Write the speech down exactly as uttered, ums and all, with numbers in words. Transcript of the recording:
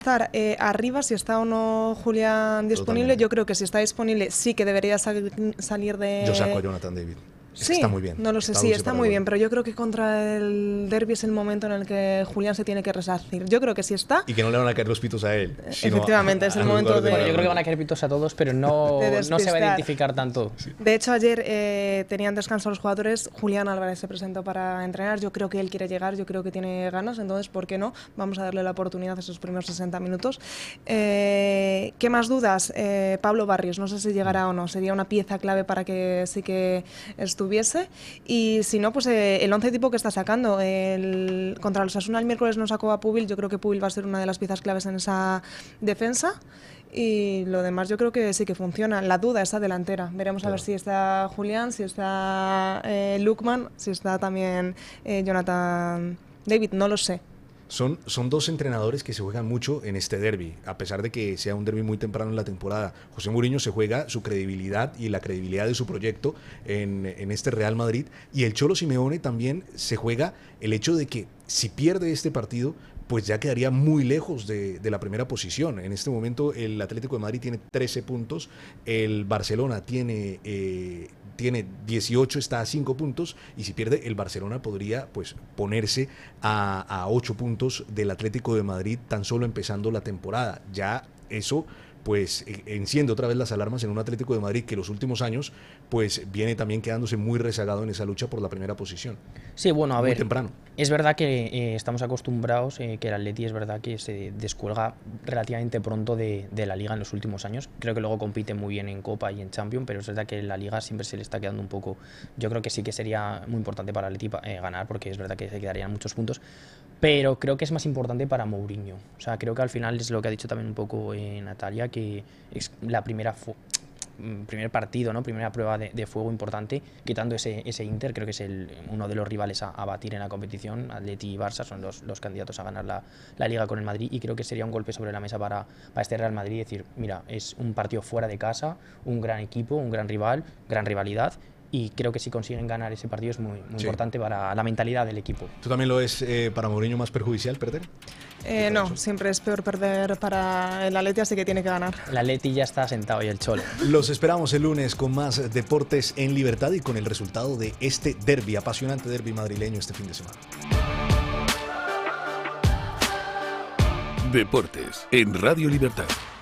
estar eh, arriba, si está o no Julián disponible. Totalmente. Yo creo que si está disponible sí que debería sal salir de... Yo saco a Jonathan David. Es Sí, que está muy bien. no lo sé, está sí, está muy bien, pero yo creo que contra el Derby es el momento en el que Julián se tiene que resarcir. Yo creo que sí está. Y que no le van a caer los pitos a él. Efectivamente, es el momento de... Bueno, yo creo que van a caer pitos a todos, pero no, no se va a identificar tanto. Sí. De hecho, ayer eh, tenían descanso los jugadores. Julián Álvarez se presentó para entrenar. Yo creo que él quiere llegar, yo creo que tiene ganas, entonces, ¿por qué no? Vamos a darle la oportunidad esos primeros sesenta minutos. Eh, ¿Qué más dudas? Eh, Pablo Barrios, no sé si llegará o no. Sería una pieza clave para que sí que estuviese. Y si no, pues eh, el once tipo que está sacando. El, contra los Osasuna el miércoles no sacó a Pubil. Yo creo que Pubil va a ser una de las piezas claves en esa defensa. Y lo demás yo creo que sí que funciona. La duda es delantera. Veremos claro. a ver si está Julián, si está eh, Lukman, si está también eh, Jonathan David. No lo sé. Son, son dos entrenadores que se juegan mucho en este derbi, a pesar de que sea un derbi muy temprano en la temporada. José Mourinho se juega su credibilidad y la credibilidad de su proyecto en, en este Real Madrid, y el Cholo Simeone también se juega el hecho de que si pierde este partido, pues ya quedaría muy lejos de, de la primera posición. En este momento el Atlético de Madrid tiene trece puntos, el Barcelona tiene... Eh, tiene dieciocho, está a cinco puntos, y si pierde el Barcelona podría pues ponerse a, a ocho puntos del Atlético de Madrid tan solo empezando la temporada. Ya eso pues enciende otra vez las alarmas en un Atlético de Madrid que los últimos años pues viene también quedándose muy rezagado en esa lucha por la primera posición. Sí, bueno, a muy ver, temprano. Es verdad que eh, estamos acostumbrados, eh, que el Atleti es verdad que se descuelga relativamente pronto de, de la Liga en los últimos años. Creo que luego compite muy bien en Copa y en Champions, pero es verdad que en la Liga siempre se le está quedando un poco. Yo creo que sí que sería muy importante para el Atleti eh, ganar, porque es verdad que se quedarían muchos puntos, pero creo que es más importante para Mourinho. O sea, creo que al final es lo que ha dicho también un poco eh, Natalia, que es la primera primer partido, ¿no? Primera prueba de, de fuego importante, quitando ese, ese Inter, creo que es el, uno de los rivales a, a batir en la competición. Atleti y Barça son los, los candidatos a ganar la, la Liga con el Madrid, y creo que sería un golpe sobre la mesa para, para este Real Madrid, decir, mira, es un partido fuera de casa, un gran equipo, un gran rival, gran rivalidad, y creo que si consiguen ganar ese partido es muy, muy sí. importante para la mentalidad del equipo. ¿Tú también lo ves eh, para Mourinho más perjudicial perder? Eh, no, siempre es peor perder para el Atleti, así que tiene que ganar. El Atleti ya está sentado y el Cholo. Los esperamos el lunes con más deportes en libertad y con el resultado de este derbi, apasionante derbi madrileño este fin de semana. Deportes en Radio Libertad.